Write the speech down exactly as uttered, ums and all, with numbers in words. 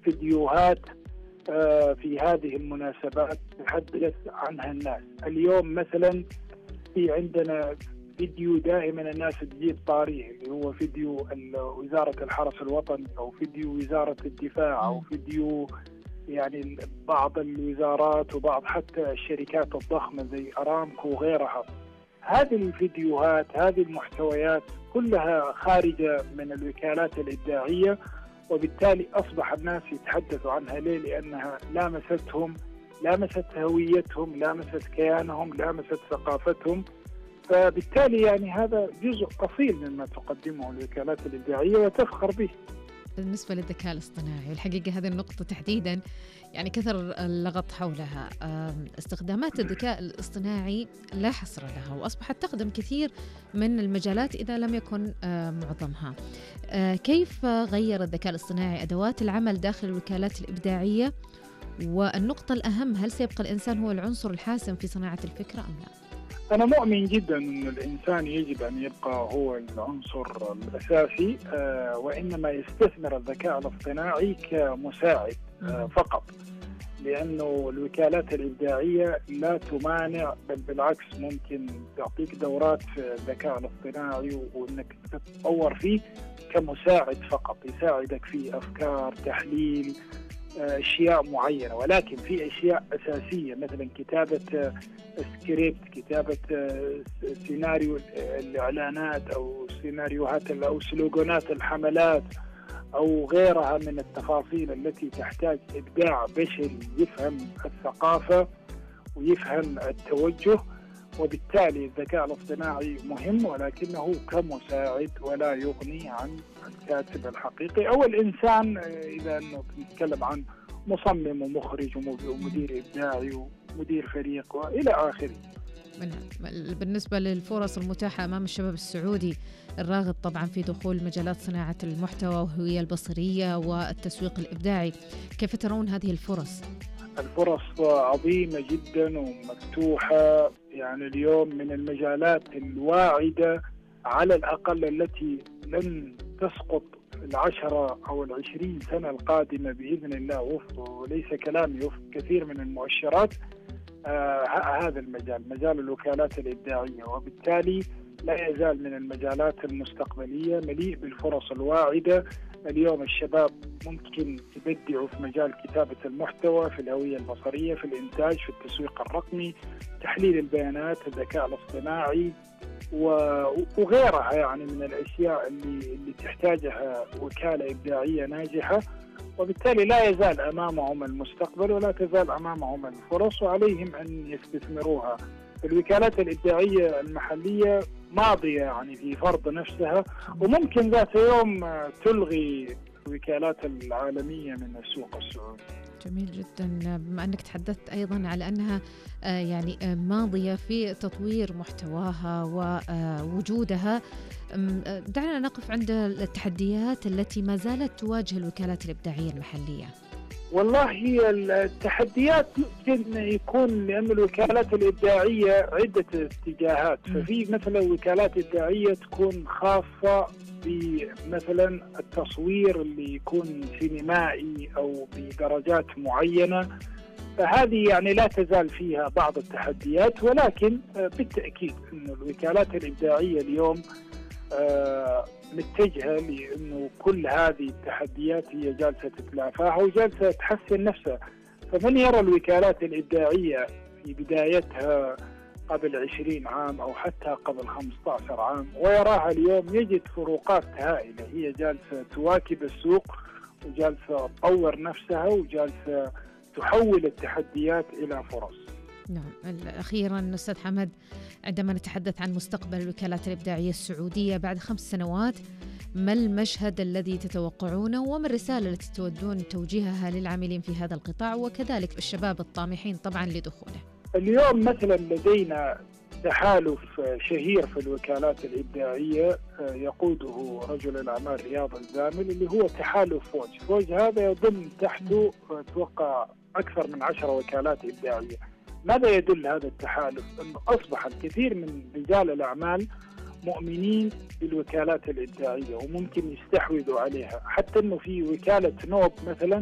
فيديوهات في هذه المناسبات تحدث عنها الناس. اليوم مثلا في عندنا فيديو دائما الناس تجيب طاريه، اللي هو فيديو وزارة الحرس الوطني أو فيديو وزارة الدفاع أو فيديو يعني بعض الوزارات وبعض حتى الشركات الضخمة زي أرامكو وغيرها. هذه الفيديوهات، هذه المحتويات كلها خارجة من الوكالات الإبداعية، وبالتالي أصبح الناس يتحدثوا عنها. ليه؟ لأنها لامستهم، لامست هويتهم، لامست كيانهم، لامست ثقافتهم. فبالتالي يعني هذا جزء أصيل مما تقدمه الوكالات الإبداعية وتفخر به. بالنسبة للذكاء الاصطناعي، الحقيقة هذه النقطة تحديدا يعني كثر اللغط حولها. استخدامات الذكاء الاصطناعي لا حصر لها، وأصبحت تخدم كثير من المجالات إذا لم يكن معظمها. كيف غير الذكاء الاصطناعي أدوات العمل داخل الوكالات الإبداعية؟ والنقطة الأهم، هل سيبقى الإنسان هو العنصر الحاسم في صناعة الفكرة أم لا؟ أنا مؤمن جدا أن الإنسان يجب أن يبقى هو العنصر الأساسي، آه وإنما يستثمر الذكاء الاصطناعي كمساعد آه فقط، لأنه الوكالات الإبداعية لا تمانع، بل بالعكس ممكن تعطيك دورات في الذكاء الاصطناعي وإنك تتطور فيه كمساعد فقط، يساعدك في أفكار، تحليل أشياء معينة. ولكن في أشياء أساسية مثلا كتابة سكريبت، كتابة سيناريو الإعلانات أو سيناريوهات أو سلوغانات الحملات أو غيرها من التفاصيل التي تحتاج إبداع بشري يفهم الثقافة ويفهم التوجه. وبالتالي الذكاء الاصطناعي مهم، ولكنه كمساعد ولا يغني عن الكاتب الحقيقي أو الإنسان. إذا نتكلم عن مصمم ومخرج ومدير إبداعي ومدير فريق وإلى آخره. بالنسبة للفرص المتاحة أمام الشباب السعودي الراغب طبعا في دخول مجالات صناعة المحتوى والهوية البصرية والتسويق الإبداعي، كيف ترون هذه الفرص؟ الفرص عظيمة جدا ومفتوحة. يعني اليوم من المجالات الواعدة على الأقل التي لن تسقط العشرة أو العشرين سنة القادمة بإذن الله، وليس كلامي، وفق كثير من المؤشرات. آه هذا المجال مجال الوكالات الإبداعية، وبالتالي لا يزال من المجالات المستقبلية مليء بالفرص الواعدة. اليوم الشباب ممكن يبدعوا في مجال كتابة المحتوى، في الهوية البصرية، في الإنتاج، في التسويق الرقمي، تحليل البيانات، الذكاء الاصطناعي وغيرها يعني من الأشياء اللي, اللي تحتاجها وكالة إبداعية ناجحة. وبالتالي لا يزال أمامهم المستقبل ولا تزال أمامهم الفرص، وعليهم أن يستثمروها. الوكالات الإبداعية المحلية ماضية يعني في فرض نفسها، وممكن ذات يوم تلغي الوكالات العالمية من السوق السعودي. جميل جدا. بما أنك تحدثت أيضا على أنها يعني ماضية في تطوير محتواها ووجودها، دعنا نقف عند التحديات التي ما زالت تواجه الوكالات الإبداعية المحلية. والله هي التحديات يمكن يكون لأن الوكالات الإبداعية عدة اتجاهات. ففي مثلا وكالات إبداعية تكون خاصة بمثلا التصوير اللي يكون سينمائي أو بدرجات معينة، فهذه يعني لا تزال فيها بعض التحديات. ولكن بالتأكيد أن الوكالات الإبداعية اليوم متجهة لأنه كل هذه التحديات هي جالسة تتلافاها وجالسة تحسن نفسها. فمن يرى الوكالات الإبداعية في بدايتها قبل عشرين عام أو حتى قبل خمسة عشر عام ويراها اليوم يجد فروقات هائلة. هي جالسة تواكب السوق وجالسة تطور نفسها وجالسة تحول التحديات إلى فرص. نعم. أخيرا أستاذ حمد، عندما نتحدث عن مستقبل الوكالات الإبداعية السعودية بعد خمس سنوات، ما المشهد الذي تتوقعونه وما الرسالة التي تودون توجيهها للعاملين في هذا القطاع وكذلك الشباب الطامحين طبعا لدخوله؟ اليوم مثلا لدينا تحالف شهير في الوكالات الإبداعية يقوده رجل الأعمال رياض الزامل، اللي هو تحالف فوج. فوج هذا يضم تحته أتوقع أكثر من عشر وكالات إبداعية. ماذا يدل هذا التحالف؟ أنه أصبح الكثير من رجال الأعمال مؤمنين بالوكالات الإبداعية وممكن يستحوذوا عليها، حتى أنه في وكالة نوب مثلا